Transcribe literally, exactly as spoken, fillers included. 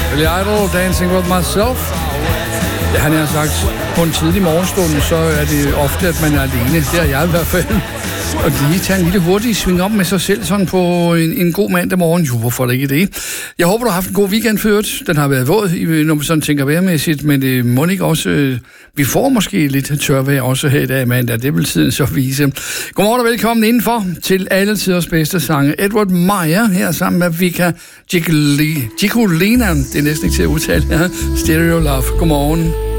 Billy Idol, Dancing With Myself. Ja, han har sagt, på en tidlig morgenstund, så er det ofte, at man er alene. Det er jeg i hvert fald. Og lige tage en lille hurtig sving op med sig selv, sådan på en, en god mandag morgen. Jo, hvorfor er det ikke det? Jeg håber, du har haft en god weekend ført. Den har været våd, når man sådan tænker vejrmæssigt, men det må ikke også... Øh, vi får måske lidt tørvejr også her i dag mandag. Det vil tiden så vise. Godmorgen og velkommen indenfor til alle tiders bedste sange. Edward Meyer her sammen med Vika Gicolina. Det er næsten ikke til at udtale her. Stereo Love. Godmorgen.